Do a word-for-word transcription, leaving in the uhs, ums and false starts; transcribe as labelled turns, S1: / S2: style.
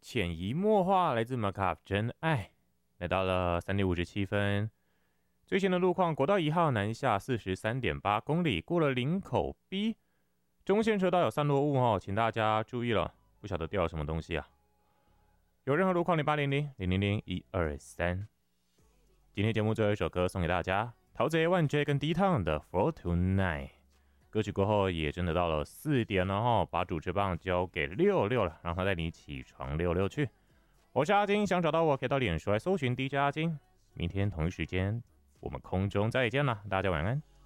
S1: 潜移默化，来自 Macaf 真爱。来到了三点五十七分，最新的路况，国道一号南下四十三点八公里，过了林口 B， 中线车道有散落物哦，请大家注意了，不晓得掉了什么东西啊。有任何路况零八零零零零零一二三。今天节目最后一首歌送给大家，陶喆、万 J 跟 D Town 的 For Tonight。歌曲过后也真的到了四点了哈，把主持棒交给六六了，让他带你起床溜溜去。我是阿金，想找到我可以到脸书来搜寻 D J 阿金。明天同一时间我们空中再见了，大家晚安。